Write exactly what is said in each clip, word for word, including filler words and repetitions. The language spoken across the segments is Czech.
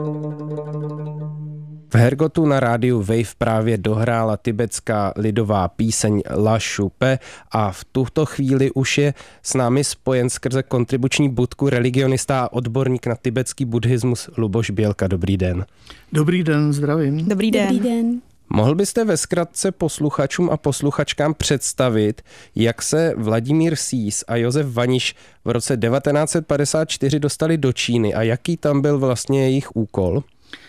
V Hergotu na rádiu Wave právě dohrála tibetská lidová píseň La Chupe a v tuto chvíli už je s námi spojen skrze kontribuční budku religionista a odborník na tibetský buddhismus Luboš Bělka. Dobrý den. Dobrý den, zdravím. Dobrý den. Dobrý den. Mohl byste ve zkratce posluchačům a posluchačkám představit, jak se Vladimír Sýs a Josef Vaniš v roce devatenáct set padesát čtyři dostali do Číny a jaký tam byl vlastně jejich úkol?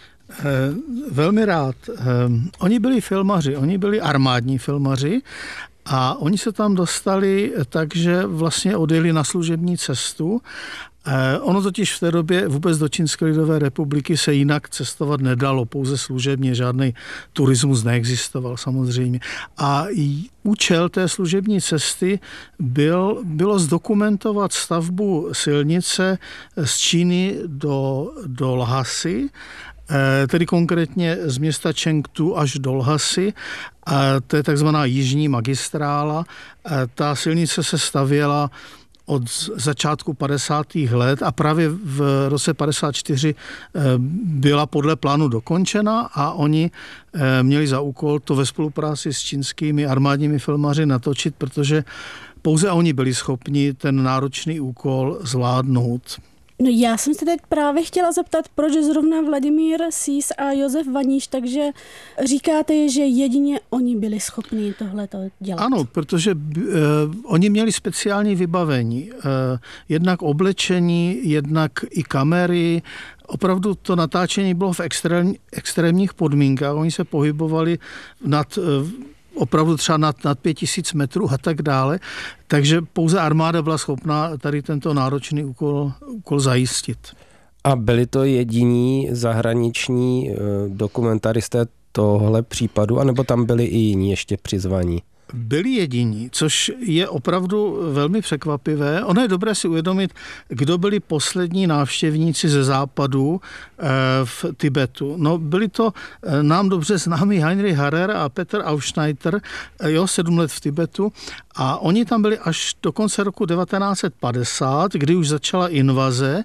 Velmi rád. Oni byli filmaři, oni byli armádní filmaři a oni se tam dostali tak, že vlastně odjeli na služební cestu. Ono totiž v té době vůbec do Čínské lidové republiky se jinak cestovat nedalo, pouze služebně, žádný turismus neexistoval samozřejmě. A účel té služební cesty byl, bylo zdokumentovat stavbu silnice z Číny do, do Lhasy, tedy konkrétně z města Chengdu až do Lhasy. To je takzvaná jižní magistrála. Ta silnice se stavěla od začátku padesátých let a právě v roce padesát čtyři byla podle plánu dokončena a oni měli za úkol to ve spolupráci s čínskými armádními filmaři natočit, protože pouze oni byli schopni ten náročný úkol zvládnout. No já jsem se teď právě chtěla zeptat, proč zrovna Vladimír Sýs a Josef Vaniš, takže říkáte, že jedině oni byli schopni tohleto dělat. Ano, protože uh, oni měli speciální vybavení, uh, jednak oblečení, jednak i kamery. Opravdu to natáčení bylo v extrém, extrémních podmínkách, oni se pohybovali nad uh, opravdu třeba nad, nad pět tisíc metrů a tak dále. Takže pouze armáda byla schopná tady tento náročný úkol, úkol zajistit. A byli to jediní zahraniční e, dokumentaristé tohle případu, anebo tam byli i jiní ještě přizvaní? Byli jediní, což je opravdu velmi překvapivé. Ono je dobré si uvědomit, kdo byli poslední návštěvníci ze západu v Tibetu. No, byli to nám dobře známí Heinrich Harrer a Peter Aufschneider, jo, sedm let v Tibetu. A oni tam byli až do konce roku devatenáct set padesát, kdy už začala invaze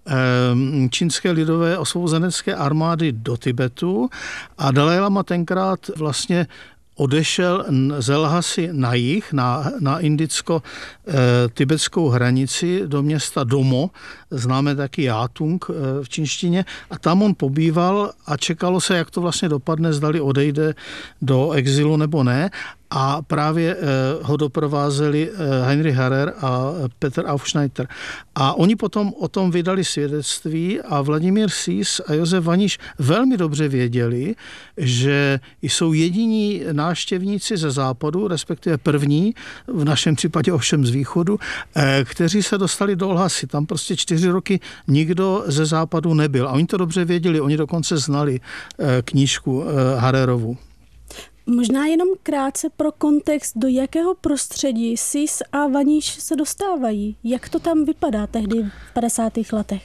Čínské lidové osvobozenecké armády do Tibetu a Dalaj Lama tenkrát vlastně odešel z Lhasy na jih, na, na indicko-tibetskou hranici do města Domo, známe taky Játung v čínštině, a tam on pobýval a čekalo se, jak to vlastně dopadne, zdali odejde do exilu nebo ne. A právě ho doprovázeli Heinrich Harrer a Peter Aufschneider. A oni potom o tom vydali svědectví a Vladimír Sýs a Josef Vaniš velmi dobře věděli, že jsou jediní návštěvníci ze západu, respektive první, v našem případě ovšem z východu, kteří se dostali do Lhasy. Tam prostě čtyři roky nikdo ze západu nebyl. A oni to dobře věděli, oni dokonce znali knížku Harrerovu. Možná jenom krátce pro kontext, do jakého prostředí Sýs a Vaniš se dostávají? Jak to tam vypadá tehdy v padesátých letech?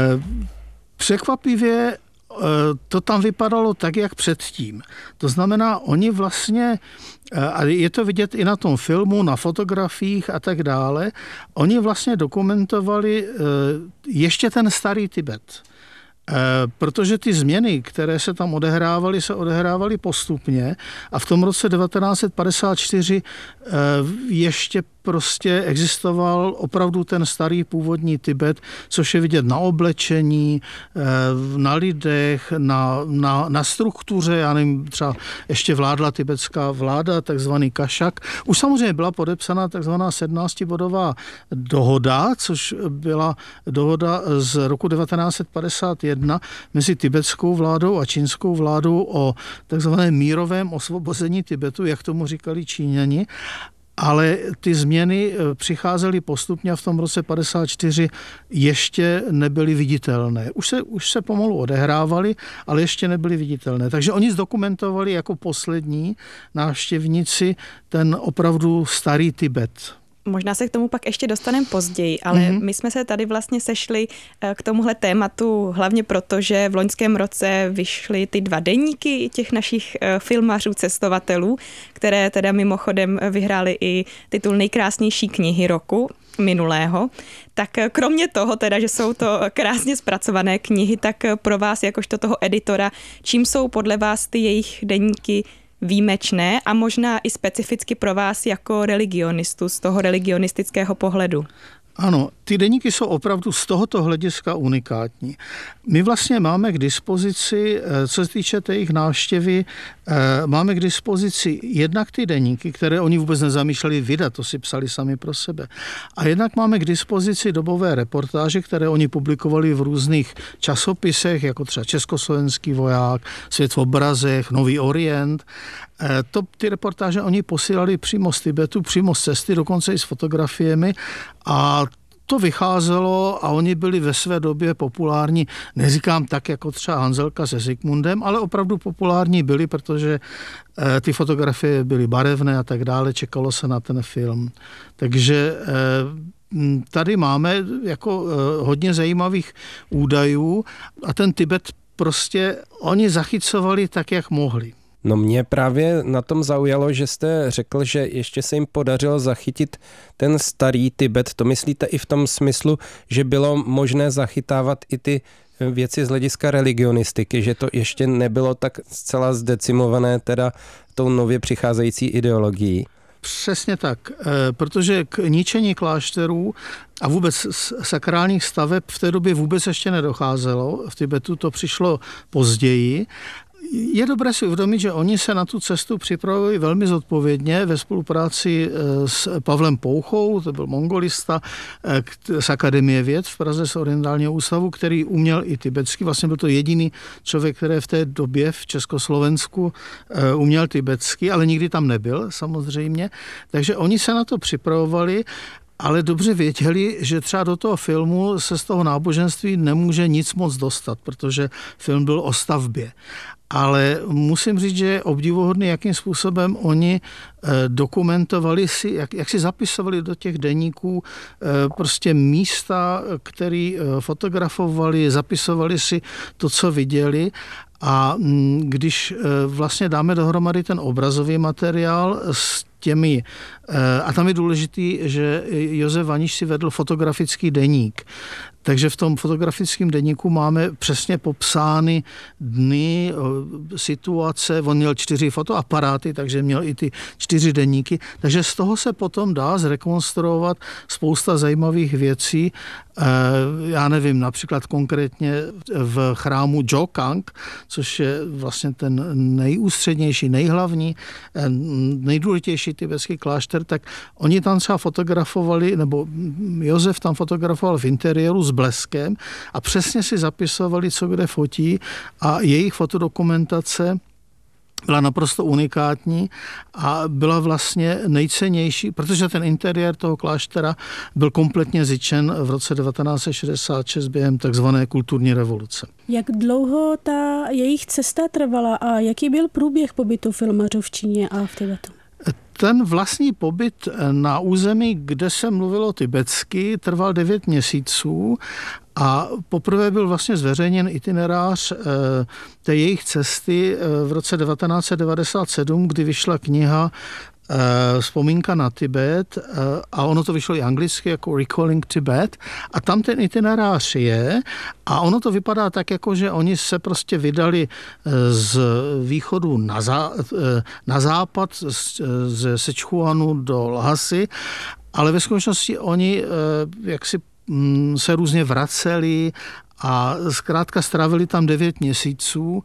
Překvapivě to tam vypadalo tak, jak předtím. To znamená, oni vlastně, a je to vidět i na tom filmu, na fotografiích a tak dále, oni vlastně dokumentovali ještě ten starý Tibet. Protože ty změny, které se tam odehrávaly, se odehrávaly postupně a v tom roce devatenáct set padesát čtyři ještě prostě existoval opravdu ten starý původní Tibet, což je vidět na oblečení, na lidech, na, na, na struktuře, já nevím, třeba ještě vládla tibetská vláda, takzvaný kašak. Už samozřejmě byla podepsána takzvaná sedmnáctibodová dohoda, což byla dohoda z roku devatenáct set padesát jedna mezi tibetskou vládou a čínskou vládou o takzvaném mírovém osvobození Tibetu, jak tomu říkali Číňani. Ale ty změny přicházely postupně a v tom roce padesát čtyři ještě nebyly viditelné. Už se, už se pomalu odehrávaly, ale ještě nebyly viditelné. Takže oni zdokumentovali jako poslední návštěvníci ten opravdu starý Tibet. Možná se k tomu pak ještě dostaneme později, ale mm-hmm. my jsme se tady vlastně sešli k tomuhle tématu hlavně proto, že v loňském roce vyšly ty dva deníky těch našich filmařů, cestovatelů, které teda mimochodem vyhrály i titul nejkrásnější knihy roku. minulého. Tak kromě toho teda, že jsou to krásně zpracované knihy, tak pro vás jakožto toho editora, čím jsou podle vás ty jejich deníky výjimečné a možná i specificky pro vás jako religionistu z toho religionistického pohledu? Ano, ty deníky jsou opravdu z tohoto hlediska unikátní. My vlastně máme k dispozici, co se týče té jejich návštěvy, máme k dispozici jednak ty deníky, které oni vůbec nezamýšleli vydat, to si psali sami pro sebe. A jednak máme k dispozici dobové reportáže, které oni publikovali v různých časopisech, jako třeba Československý voják, Svět v obrazech, Nový Orient. To, ty reportáže oni posílali přímo z Tibetu, přímo z cesty, dokonce i s fotografiemi a to vycházelo a oni byli ve své době populární, neříkám tak jako třeba Hanzelka se Zikmundem, ale opravdu populární byli, protože ty fotografie byly barevné a tak dále, čekalo se na ten film. Takže tady máme jako hodně zajímavých údajů a ten Tibet prostě oni zachycovali tak, jak mohli. No mě právě na tom zaujalo, že jste řekl, že ještě se jim podařilo zachytit ten starý Tibet. To myslíte i v tom smyslu, že bylo možné zachytávat i ty věci z hlediska religionistiky, že to ještě nebylo tak zcela zdecimované teda tou nově přicházející ideologií? Přesně tak, protože k ničení klášterů a vůbec sakrálních staveb v té době vůbec ještě nedocházelo. V Tibetu to přišlo později. Je dobré si uvědomit, že oni se na tu cestu připravili velmi zodpovědně ve spolupráci s Pavlem Pouchou, to byl mongolista z Akademie věd v Praze z Orientálního ústavu, který uměl i tibetsky. Vlastně byl to jediný člověk, který v té době v Československu uměl tibetsky, ale nikdy tam nebyl samozřejmě. Takže oni se na to připravovali, ale dobře věděli, že třeba do toho filmu se z toho náboženství nemůže nic moc dostat, protože film byl o stavbě. Ale musím říct, že je obdivuhodný, jakým způsobem oni dokumentovali si, jak, jak si zapisovali do těch deníků prostě místa, které fotografovali, zapisovali si to, co viděli. A když vlastně dáme dohromady ten obrazový materiál s těmi, a tam je důležitý, že Josef Vaniš si vedl fotografický deník. Takže v tom fotografickém deníku máme přesně popsány dny, situace. On měl čtyři fotoaparáty, takže měl i ty čtyři deníky. Takže z toho se potom dá zrekonstruovat spousta zajímavých věcí. Já nevím, například konkrétně v chrámu Jokang, což je vlastně ten nejústřednější, nejhlavní, nejdůležitější tibetský klášter, tak oni tam třeba fotografovali, nebo Josef tam fotografoval v interiéru s bleskem a přesně si zapisovali, co kde fotí a jejich fotodokumentace byla naprosto unikátní a byla vlastně nejcennější, protože ten interiér toho kláštera byl kompletně zničen v roce devatenáct set šedesát šest během takzvané kulturní revoluce. Jak dlouho ta jejich cesta trvala a jaký byl průběh pobytu filmařů v Číně a v Tibetu? Ten vlastní pobyt na území, kde se mluvilo tibetsky, trval devět měsíců a poprvé byl vlastně zveřejněn itinerář té jejich cesty v roce devatenáct set devadesát sedm, kdy vyšla kniha Vzpomínka na Tibet a ono to vyšlo i anglicky jako Recalling Tibet a tam ten itinerář je a ono to vypadá tak, jako že oni se prostě vydali z východu na, zá, na západ, ze Sichuanu do Lhasy, ale ve skutečnosti oni jaksi se různě vraceli a zkrátka strávili tam devět měsíců.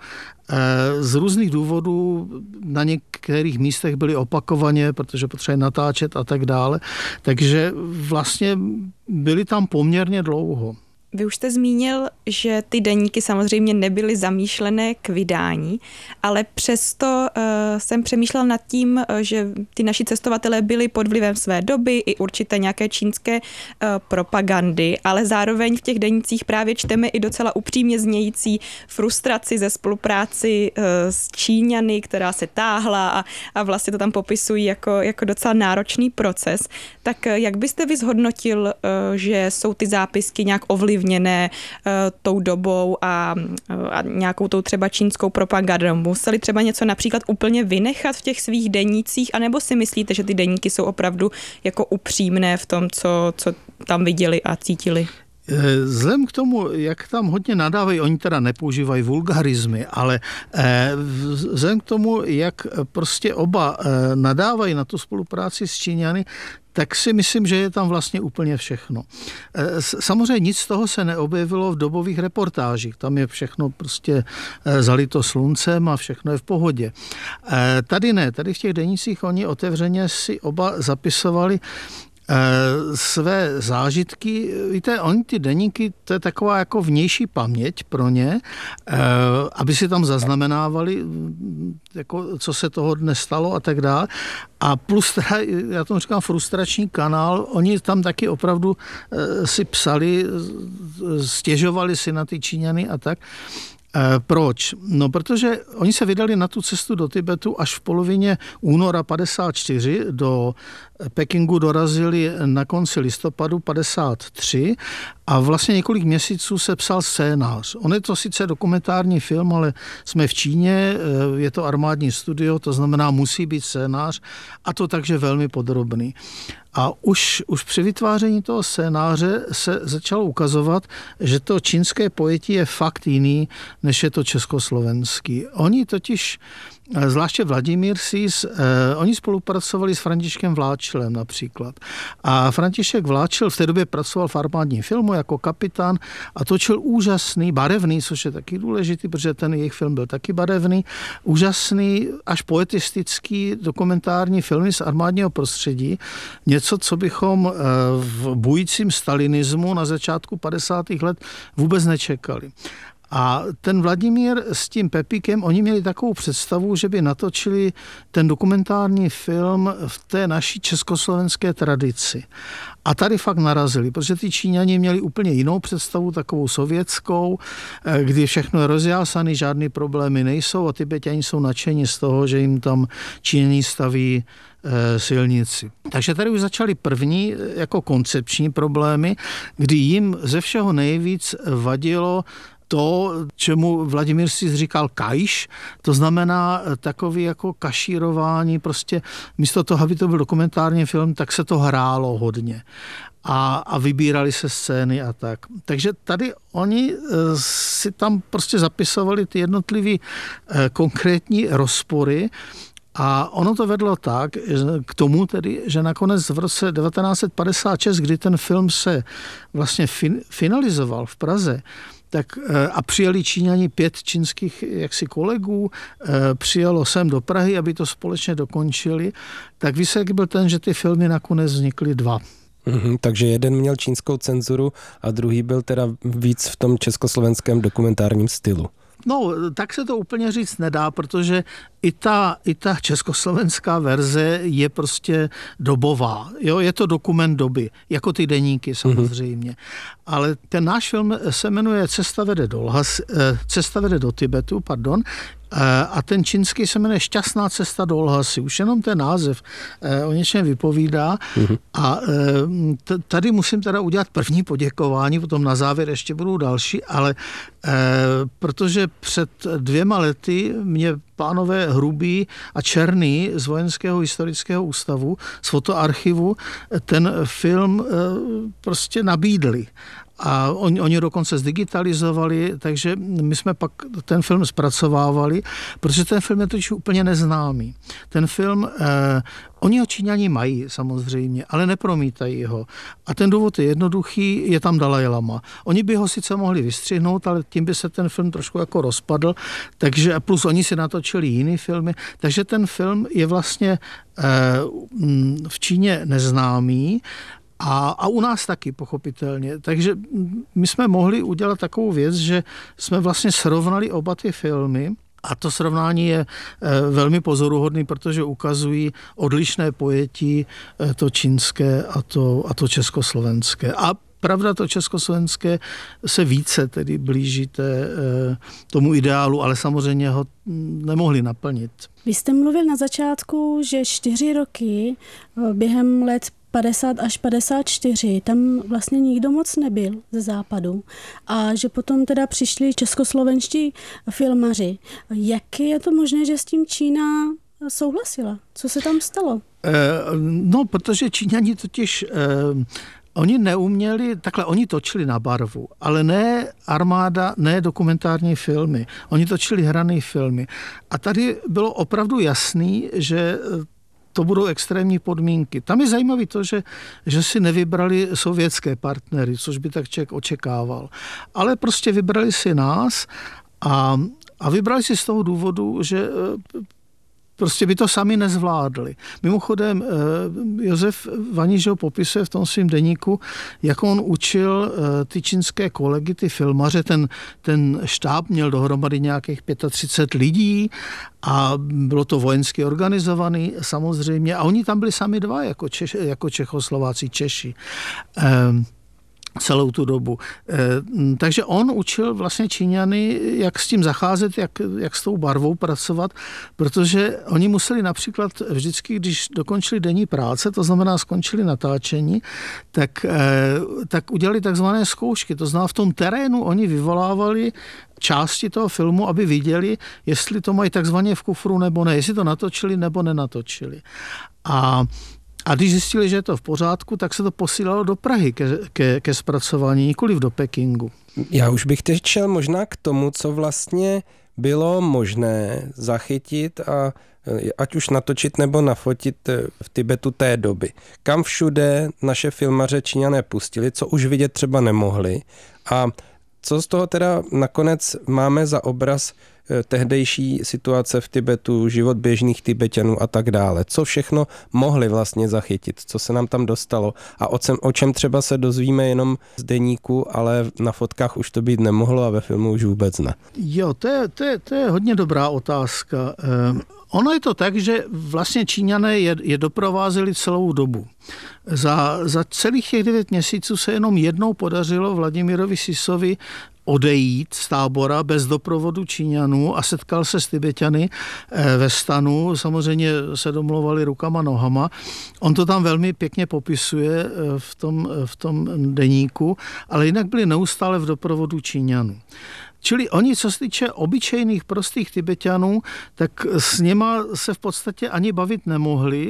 Z různých důvodů na některých místech byli opakovaně, protože potřebovali natáčet a tak dále. Takže vlastně byli tam poměrně dlouho. Vy už jste zmínil, že ty deníky samozřejmě nebyly zamýšlené k vydání, ale přesto uh, jsem přemýšlel nad tím, že ty naši cestovatelé byli pod vlivem své doby i určité nějaké čínské uh, propagandy, ale zároveň v těch denících právě čteme i docela upřímně znějící frustraci ze spolupráci uh, s Číňany, která se táhla a, a vlastně to tam popisují jako, jako docela náročný proces. Tak uh, jak byste vy zhodnotil, uh, že jsou ty zápisky nějak ovlivněny ovlivněné uh, tou dobou a, a nějakou tou třeba čínskou propagandou? Museli třeba něco například úplně vynechat v těch svých denících, anebo si myslíte, že ty deníky jsou opravdu jako upřímné v tom, co, co tam viděli a cítili? Vzhledem k tomu, jak tam hodně nadávají, oni teda nepoužívají vulgarizmy, ale vzhledem k tomu, jak prostě oba nadávají na tu spolupráci s Číňany, tak si myslím, že je tam vlastně úplně všechno. Samozřejmě nic z toho se neobjevilo v dobových reportážích. Tam je všechno prostě zalito sluncem a všechno je v pohodě. Tady ne, tady v těch denících oni otevřeně si oba zapisovali své zážitky. Víte, oni ty deníky, to je taková jako vnější paměť pro ně, aby si tam zaznamenávali, jako, co se toho dne stalo a tak dále. A plus teda, já tomu říkám, frustrační kanál, oni tam taky opravdu si psali, stěžovali si na ty Číňany a tak. Proč? No, protože oni se vydali na tu cestu do Tibetu až v polovině února padesát čtyři, do Pekingu dorazili na konci listopadu padesát tři a vlastně několik měsíců se psal scénář. On je to sice dokumentární film, ale jsme v Číně, je to armádní studio, to znamená, musí být scénář a to takže velmi podrobný. A už, už při vytváření toho scénáře se začalo ukazovat, že to čínské pojetí je fakt jiný, než je to československý. Oni totiž, zvláště Vladimír Sýs, eh, oni spolupracovali s Františkem Vláčilem například. A František Vláčil v té době pracoval v armádním filmu jako kapitán a točil úžasný, barevný, což je taky důležitý, protože ten jejich film byl taky barevný, úžasný, až poetistický dokumentární filmy z armádního prostředí. Něco, co bychom v bujícím stalinismu na začátku padesátých let vůbec nečekali. A ten Vladimír s tím Pepíkem, oni měli takovou představu, že by natočili ten dokumentární film v té naší československé tradici. A tady fakt narazili, protože ty Číňani měli úplně jinou představu, takovou sovětskou, kdy všechno je rozjásané, žádný problémy nejsou a Tibeťani jsou nadšení z toho, že jim tam Číňani staví silnici. Takže tady už začaly první jako koncepční problémy, kdy jim ze všeho nejvíc vadilo to, čemu Vladimír Sýs říkal kajš, to znamená takový jako kašírování, prostě místo toho, aby to byl dokumentární film, tak se to hrálo hodně. A, a vybírali se scény a tak. Takže tady oni si tam prostě zapisovali ty jednotlivý konkrétní rozpory. A ono to vedlo tak, k tomu tedy, že nakonec v roce devatenáct set padesát šest, kdy ten film se vlastně fin, finalizoval v Praze, tak a přijeli Číňani pět čínských jaksi kolegů, přijelo sem do Prahy, aby to společně dokončili, tak výsledek byl ten, že ty filmy nakonec vznikly dva. Mm-hmm, takže jeden měl čínskou cenzuru a druhý byl teda víc v tom československém dokumentárním stylu. No, tak se to úplně říct nedá, protože i ta, i ta československá verze je prostě dobová. Jo, je to dokument doby, jako ty deníky samozřejmě. Mm-hmm. Ale ten náš film se jmenuje Cesta vede do, Lhas, Cesta vede do Tibetu, pardon, a ten čínský se jmenuje Šťastná cesta do Lhasy. Už jenom ten název o něčem vypovídá. Mm-hmm. A t- tady musím teda udělat první poděkování, potom na závěr ještě budou další, ale e, protože před dvěma lety mě pánové Hrubý a Černý z Vojenského historického ústavu, z fotoarchivu, ten film e, prostě nabídli. A oni, oni dokonce zdigitalizovali, takže my jsme pak ten film zpracovávali, protože ten film je totiž úplně neznámý. Ten film, eh, oni ho Číňani mají samozřejmě, ale nepromítají ho. A ten důvod je jednoduchý, je tam Dalaj Lama. Oni by ho sice mohli vystřihnout, ale tím by se ten film trošku jako rozpadl, takže plus oni si natočili jiný filmy, takže ten film je vlastně eh, v Číně neznámý, A, a u nás taky, pochopitelně. Takže my jsme mohli udělat takovou věc, že jsme vlastně srovnali oba ty filmy a to srovnání je velmi pozoruhodný, protože ukazují odlišné pojetí, to čínské a to, a to československé. A pravda, to československé se více tedy blíží té, tomu ideálu, ale samozřejmě ho nemohli naplnit. Vy jste mluvil na začátku, že čtyři roky během let padesát až padesát čtyři tam vlastně nikdo moc nebyl ze západu a že potom teda přišli českoslovenští filmaři. Jak je to možné, že s tím Čína souhlasila? Co se tam stalo? Eh, no, protože Číňani totiž... Eh, Oni neuměli, takhle oni točili na barvu, ale ne armáda, ne dokumentární filmy. Oni točili hrané filmy. A tady bylo opravdu jasný, že to budou extrémní podmínky. Tam je zajímavé to, že, že si nevybrali sovětské partnery, což by tak člověk očekával. Ale prostě vybrali si nás a, a vybrali si z toho důvodu, že prostě by to sami nezvládli. Mimochodem, Josef Vaníš ho popisuje v tom svém deníku, jak on učil ty čínské kolegy, ty filmaře, ten, ten štáb měl dohromady nějakých třicet pět lidí a bylo to vojensky organizovaný samozřejmě a oni tam byli sami dva, jako, Češ, jako Čechoslováci, Češi. Ehm, celou tu dobu. Takže on učil vlastně Číňany, jak s tím zacházet, jak, jak s tou barvou pracovat, protože oni museli například vždycky, když dokončili denní práce, to znamená skončili natáčení, tak, tak udělali takzvané zkoušky. To znamená, v tom terénu oni vyvolávali části toho filmu, aby viděli, jestli to mají takzvaně v kufru nebo ne, jestli to natočili nebo nenatočili. A A když zjistili, že je to v pořádku, tak se to posílalo do Prahy ke, ke, ke zpracování, nikoliv do Pekingu. Já už bych teď šel možná k tomu, co vlastně bylo možné zachytit a ať už natočit nebo nafotit v Tibetu té doby. Kam všude naše filmaře Číňané pustili, co už vidět třeba nemohli a co z toho teda nakonec máme za obraz tehdejší situace v Tibetu, život běžných Tibeťanů a tak dále. Co všechno mohli vlastně zachytit, co se nám tam dostalo a o, cem, o čem třeba se dozvíme jenom z deníku, ale na fotkách už to být nemohlo a ve filmu už vůbec ne. Jo, to je, to je, to je hodně dobrá otázka. Eh, ono je to tak, že vlastně Číňané je, je doprovázeli celou dobu. Za, za celých těch devět měsíců se jenom jednou podařilo Vladimirovi Sisovi odejít z tábora bez doprovodu Číňanů a setkal se s Tibeťany ve stanu. Samozřejmě se domluvali rukama, nohama. On to tam velmi pěkně popisuje v tom, v tom deníku, ale jinak byli neustále v doprovodu Číňanů. Čili oni, co se týče obyčejných prostých Tibeťanů, tak s nima se v podstatě ani bavit nemohli,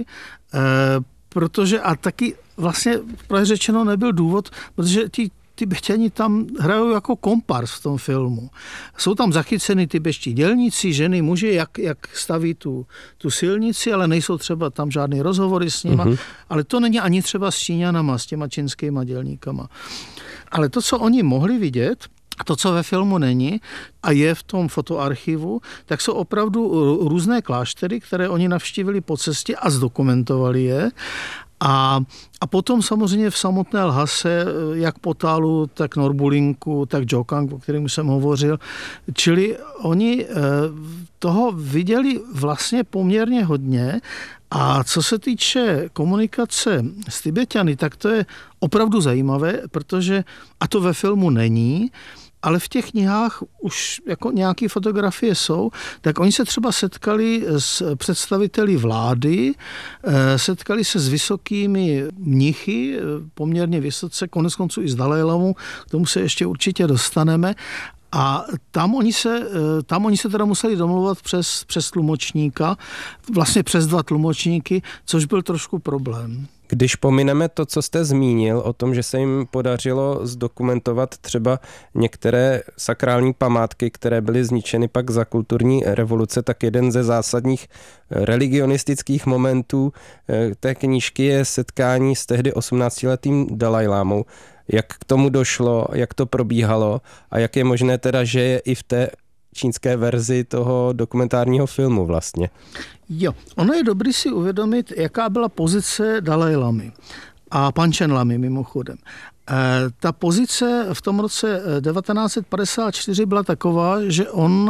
protože a taky vlastně řečeno nebyl důvod, protože ti Tibeťani tam hrajou jako kompars v tom filmu. Jsou tam zachyceny tibetští dělníci, ženy, muži, jak, jak staví tu, tu silnici, ale nejsou třeba tam žádný rozhovory s nima, mm-hmm. ale to není ani třeba s Číňanama, s těma čínskýma dělníkama. Ale to, co oni mohli vidět, a to, co ve filmu není a je v tom fotoarchivu, tak jsou opravdu různé kláštery, které oni navštívili po cestě a zdokumentovali je. A, a potom samozřejmě v samotné Lhase, jak Potálu, tak Norbulinku, tak Jokang, o kterém jsem hovořil. Čili oni toho viděli vlastně poměrně hodně. A co se týče komunikace s Tibeťany, tak to je opravdu zajímavé, protože, a to ve filmu není, ale v těch knihách už jako nějaké fotografie jsou, tak oni se třeba setkali s představiteli vlády, setkali se s vysokými mnichy, poměrně vysoce, konec konců i s Dalajlamou, k tomu se ještě určitě dostaneme. A tam oni se, tam oni se teda museli domluvat přes, přes tlumočníka, vlastně přes dva tlumočníky, což byl trošku problém. Když pomineme to, co jste zmínil, o tom, že se jim podařilo zdokumentovat třeba některé sakrální památky, které byly zničeny pak za kulturní revoluce, tak jeden ze zásadních religionistických momentů té knížky je setkání s tehdy osmnáctiletým Dalajlámou. Jak k tomu došlo, jak to probíhalo a jak je možné teda, že je i v té čínské verzi toho dokumentárního filmu vlastně. Jo, ono je dobré si uvědomit, jaká byla pozice Dalajlamy a Panchen Lamy mimochodem. E, ta pozice v tom roce devatenáct set padesát čtyři byla taková, že on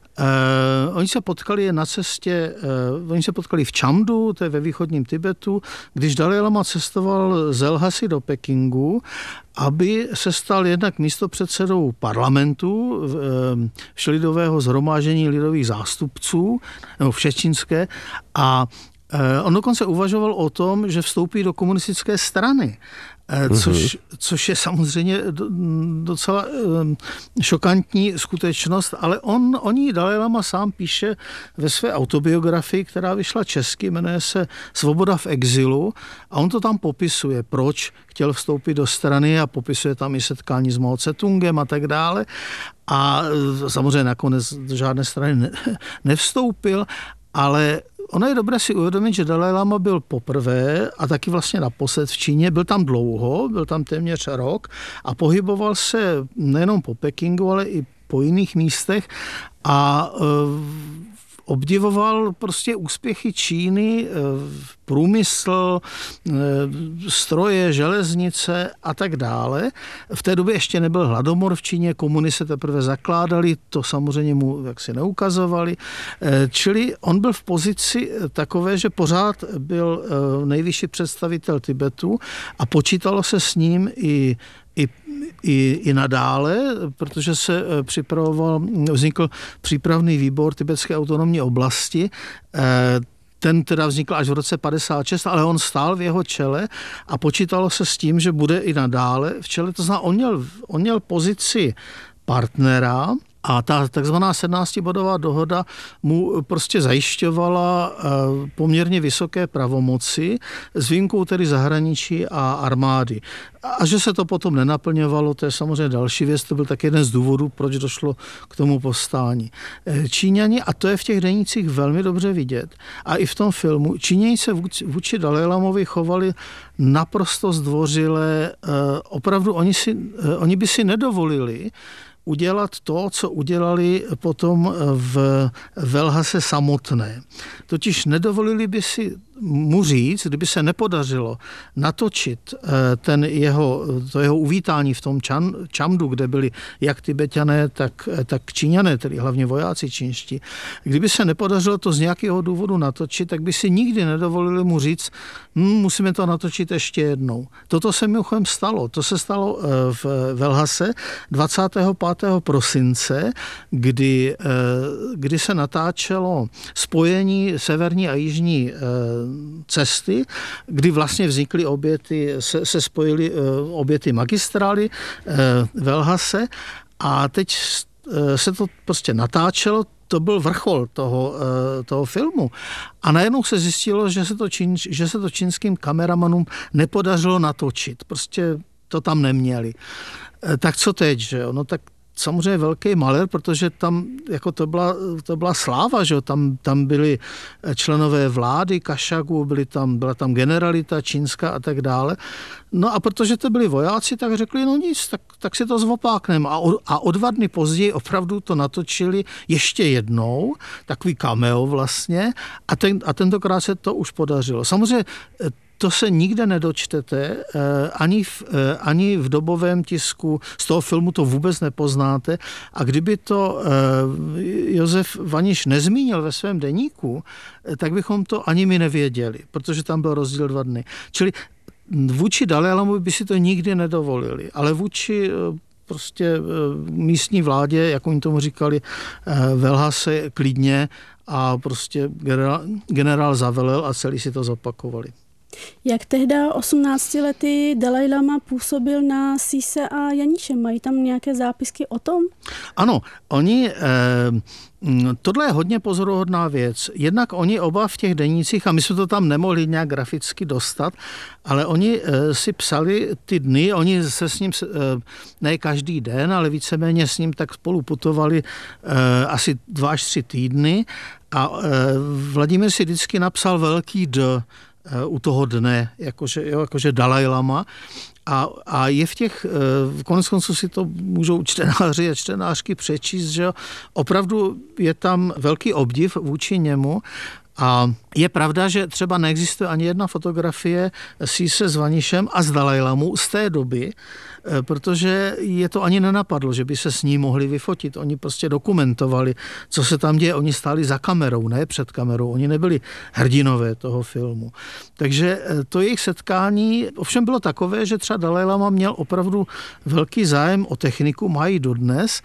Uh, oni se potkali na cestě, uh, oni se potkali v Čamdu, to je ve východním Tibetu, když Dalaj Lama cestoval z Lhasy do Pekingu, aby se stal jednak místopředsedou parlamentu, uh, všelidového shromáždění lidových zástupců, nebo všečínské, a On dokonce uvažoval o tom, že vstoupí do komunistické strany. Což, což je samozřejmě docela šokantní skutečnost, ale on o ní Dalaj Lama sám píše ve své autobiografii, která vyšla česky, jmenuje se Svoboda v exilu a on to tam popisuje, proč chtěl vstoupit do strany a popisuje tam i setkání s Mao Tse-tungem a tak dále. A samozřejmě nakonec do žádné strany ne, nevstoupil, ale ono je dobré si uvědomit, že Dalaj Lama byl poprvé a taky vlastně naposled v Číně, byl tam dlouho, byl tam téměř rok a pohyboval se nejenom po Pekingu, ale i po jiných místech a e, obdivoval prostě úspěchy Číny, průmysl, stroje, železnice a tak dále. V té době ještě nebyl hladomor v Číně, komuny se teprve zakládali, to samozřejmě mu jaksi neukazovali. Čili on byl v pozici takové, že pořád byl nejvyšší představitel Tibetu a počítalo se s ním i I, i, i nadále, protože se připravoval, vznikl přípravný výbor tibetské autonomní oblasti. Ten teda vznikl až v roce padesát šest, ale on stál v jeho čele a počítalo se s tím, že bude i nadále v čele. To znamená, on měl, on měl pozici partnera, a ta takzvaná sedmnáctibodová dohoda mu prostě zajišťovala poměrně vysoké pravomoci s výjimkou tedy zahraničí a armády. A že se to potom nenaplňovalo, to je samozřejmě další věc, to byl tak jeden z důvodů, proč došlo k tomu povstání. Číňani, a to je v těch denících velmi dobře vidět, a i v tom filmu, Číňani se vůči Dalaj Lamovi chovali naprosto zdvořile, opravdu oni, si, oni by si nedovolili udělat to, co udělali potom v Velhase samotné. Totiž nedovolili by si mu říct, kdyby se nepodařilo natočit ten jeho, to jeho uvítání v tom Čan, Čamdu, kde byli jak Tibetané, tak, tak Číňané, tedy hlavně vojáci čínští. Kdyby se nepodařilo to z nějakého důvodu natočit, tak by si nikdy nedovolili mu říct, hm, musíme to natočit ještě jednou. Toto se mimochodem stalo. To se stalo v Velhase dvacátého pátého prosince, kdy, kdy se natáčelo spojení severní a jižní cesty, kdy vlastně vznikly obě ty, se, se spojily obě ty magistrály Velhase a teď se to prostě natáčelo, to byl vrchol toho, toho filmu. A najednou se zjistilo, že se to, čín, že se to čínským kameramanům nepodařilo natočit. Prostě to tam neměli. Tak co teď, že jo? No tak samozřejmě velký malér, protože tam jako to byla, to byla sláva, že jo? Tam, tam byli členové vlády Kašagu, byli tam, byla tam generalita čínská a tak dále. No a protože to byli vojáci, tak řekli, no nic, tak, tak si to zvopákneme. A o, a o dva dny později opravdu to natočili ještě jednou, takový cameo vlastně, a, ten, a tentokrát se to už podařilo. Samozřejmě to se nikde nedočtete, ani v, ani v dobovém tisku, z toho filmu to vůbec nepoznáte. A kdyby to Josef Vaniš nezmínil ve svém deníku, tak bychom to ani my nevěděli, protože tam byl rozdíl dva dny. Čili vůči Dalaj Lamovi by si to nikdy nedovolili, ale vůči prostě místní vládě, jak oni tomu říkali, Velhase klidně a prostě generál, generál zavelel a celý si to zopakovali. Jak tehdy osmnáctiletý Dalaj Lama působil na Síse a Janíše? Mají tam nějaké zápisky o tom? Ano, oni, eh, tohle je hodně pozoruhodná věc. Jednak oni oba v těch denících, a my jsme to tam nemohli nějak graficky dostat, ale oni eh, si psali ty dny, oni se s ním, eh, ne každý den, ale víceméně s ním tak spolu putovali eh, asi dva až tři týdny a eh, Vladimír si vždycky napsal velký D u toho dne, jakože, jo, jakože Dalaj Lama. A, a je v těch, konec konců si to můžou čtenáři a čtenářky přečíst, že opravdu je tam velký obdiv vůči němu. A je pravda, že třeba neexistuje ani jedna fotografie Síse s Vanišem a s Dalaj Lamu z té doby, protože je to ani nenapadlo, že by se s ní mohli vyfotit. Oni prostě dokumentovali, co se tam děje. Oni stáli za kamerou, ne před kamerou. Oni nebyli hrdinové toho filmu. Takže to jejich setkání ovšem bylo takové, že třeba Dalaj Lama měl opravdu velký zájem o techniku, mají dodnes,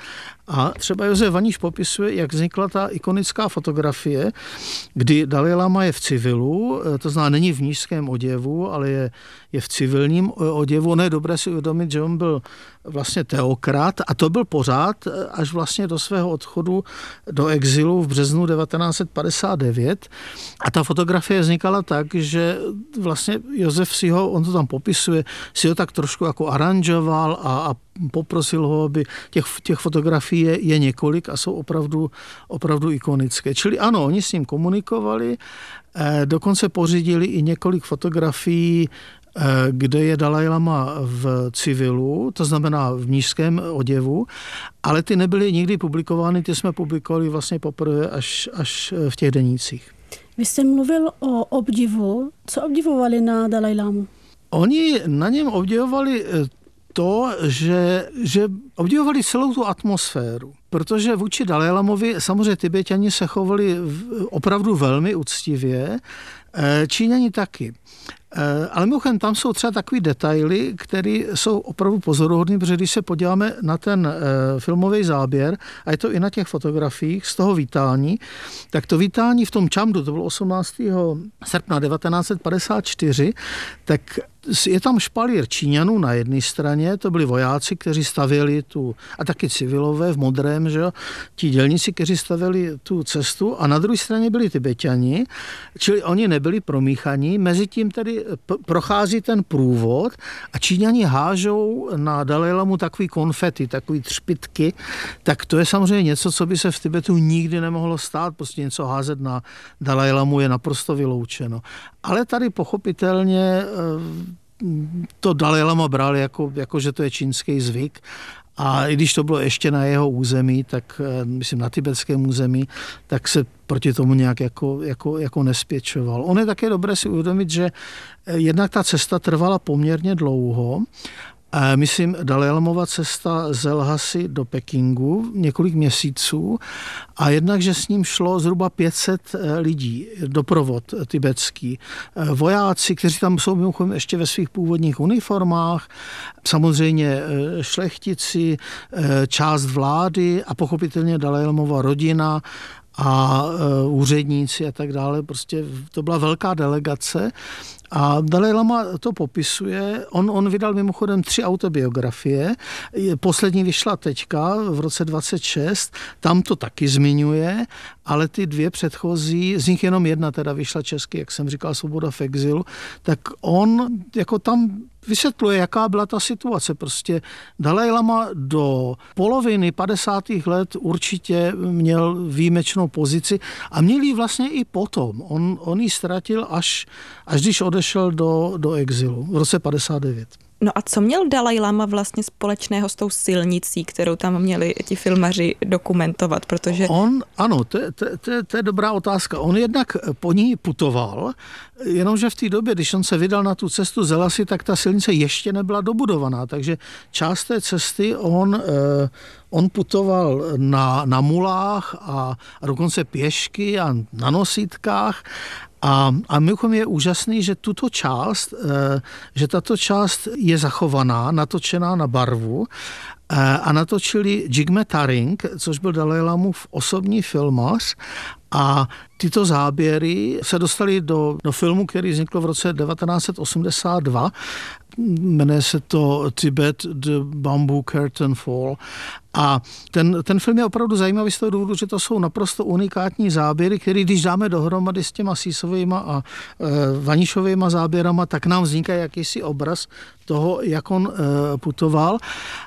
A třeba Josef Vaníš popisuje, jak vznikla ta ikonická fotografie, kdy Dalaj Lama je v civilu, to znamená, není v nízkém oděvu, ale je, je v civilním oděvu. Ono je dobré si uvědomit, že on byl vlastně teokrat a to byl pořád až vlastně do svého odchodu do exilu v březnu devatenáct set padesát devět. A ta fotografie vznikala tak, že vlastně Josef si ho, on to tam popisuje, si ho tak trošku jako aranžoval a, a poprosil ho, aby těch, těch fotografií je, je několik a jsou opravdu, opravdu ikonické. Čili ano, oni s ním komunikovali, eh, dokonce pořídili i několik fotografií, eh, kde je Dalaj Lama v civilu, to znamená v nízkém oděvu, ale ty nebyly nikdy publikovány, ty jsme publikovali vlastně poprvé až, až v těch denících. Vy jste mluvil o obdivu. Co obdivovali na Dalaj Lámu? Oni na něm obdivovali to, že, že obdivovali celou tu atmosféru, protože vůči Dalaj Lamovi samozřejmě Tibeťani se chovali opravdu velmi uctivě, Číňani taky. Ale mimochodem tam jsou třeba takový detaily, které jsou opravdu pozoruhodné, protože když se podíváme na ten filmový záběr, a je to i na těch fotografiích z toho vítání, tak to vítání v tom Čamdu, to bylo osmnáctého srpna devatenáct set padesát čtyři, tak je tam špalír Číňanů na jedné straně, to byli vojáci, kteří stavěli tu, a taky civilové v modrém, že jo, ti dělníci, kteří stavěli tu cestu, a na druhé straně byli Tibeťani, čili oni nebyli promíchaní, mezi tím tedy prochází ten průvod a Číňani hážou na Dalaj Lamu takový konfety, takový třpytky, tak to je samozřejmě něco, co by se v Tibetu nikdy nemohlo stát, prostě něco házet na Dalaj Lamu je naprosto vyloučeno. Ale tady pochopitelně to Dalaj Lama bral jako, jako, že to je čínský zvyk. A i když to bylo ještě na jeho území, tak myslím na tibetském území, tak se proti tomu nějak jako, jako, jako nespěčoval. On je také dobré si uvědomit, že jednak ta cesta trvala poměrně dlouho. Myslím, Dalaj Lamova cesta z Lhasy do Pekingu několik měsíců a jednak, že s ním šlo zhruba pět set lidí, doprovod tibetský. Vojáci, kteří tam jsou mimochodem ještě ve svých původních uniformách, samozřejmě šlechtici, část vlády a pochopitelně Dalaj Lamova rodina a úředníci a tak dále. Prostě to byla velká delegace. A Dalaj Lama to popisuje. On, on vydal mimochodem tři autobiografie. Poslední vyšla teďka v roce dvacet šest. Tam to taky zmiňuje, ale ty dvě předchozí, z nich jenom jedna teda vyšla česky, jak jsem říkal, Svoboda v exilu, tak on jako tam vysvětluje, jaká byla ta situace. Prostě Dalaj Lama do poloviny padesátých let určitě měl výjimečnou pozici a měl ji vlastně i potom. On, on ji ztratil až, až když odešel do, do exilu v roce padesát devět. No a co měl Dalaj Lama vlastně společného s tou silnicí, kterou tam měli ti filmaři dokumentovat, protože... On, ano, to, to, to, to je dobrá otázka. On jednak po ní putoval, jenomže v té době, když on se vydal na tu cestu z Lhasy, tak ta silnice ještě nebyla dobudovaná, takže část té cesty on, on putoval na, na mulách a, a dokonce pěšky a na nosítkách. A, a mimochodem je úžasný, že tuto část, že tato část je zachovaná, natočená na barvu a natočili Jigme Taring, což byl Dalaj Lamův osobní filmař, a tyto záběry se dostaly do, do filmu, který vznikl v roce devatenáct set osmdesát dva. Jmenuje se to Tibet, The Bamboo Curtain Fall. A ten, ten film je opravdu zajímavý z toho důvodu, že to jsou naprosto unikátní záběry, které když dáme dohromady s těma Sísovejma a e, Vaníšovejma záběrama, tak nám vzniká jakýsi obraz toho, jak on e, putoval.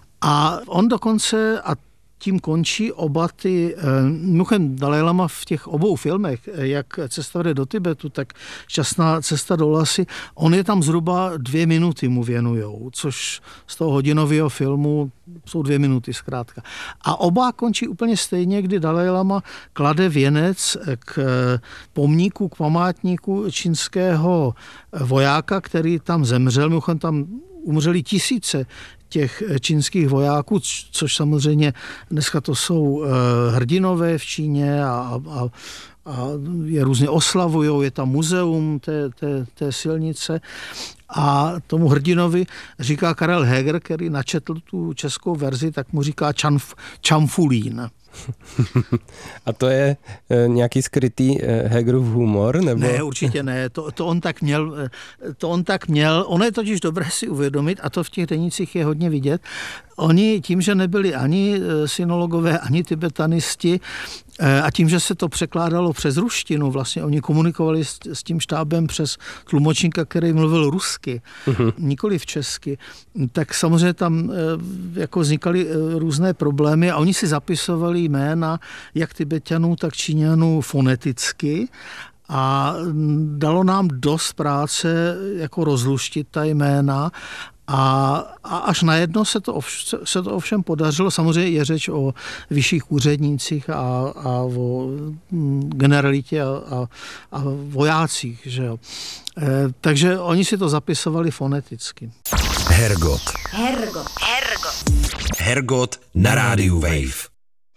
A on dokonce, a tím končí oba ty, mimochodem Dalaj Lama v těch obou filmech, jak Cesta vede do Tibetu, tak Šťastná cesta do Lhasy, on je tam zhruba dvě minuty mu věnujou, což z toho hodinového filmu jsou dvě minuty zkrátka. A oba končí úplně stejně, kdy Dalaj Lama klade věnec k pomníku, k památníku čínského vojáka, který tam zemřel, mimochodem tam umřeli tisíce těch čínských vojáků, což samozřejmě dneska to jsou hrdinové v Číně a, a, a je různě oslavujou, je tam muzeum té, té, té silnice. A tomu hrdinovi říká Karel Heger, který načetl tu českou verzi, tak mu říká čanf, čamfulín. A to je e, nějaký skrytý e, Hegerův humor? Nebo? Ne, určitě ne. To, to, on tak měl, to on tak měl. Ono je totiž dobré si uvědomit, a to v těch denících je hodně vidět, oni tím, že nebyli ani synologové, ani tibetanisti, a tím, že se to překládalo přes ruštinu, vlastně oni komunikovali s, s tím štábem přes tlumočníka, který mluvil rusky, uh-huh. nikoli v česky, tak samozřejmě tam jako vznikaly různé problémy a oni si zapisovali jména jak Tibeťanů, tak Číňanů foneticky a dalo nám dost práce jako rozluštit ta jména. A, a až najednou se to, ovš, se to ovšem podařilo. Samozřejmě je řeč o vyšších úřednících a, a o generalitě a, a, a vojácích. Že jo. E, takže oni si to zapisovali foneticky. Hergot. Hergot. Hergot. Hergot na rádiu Wave.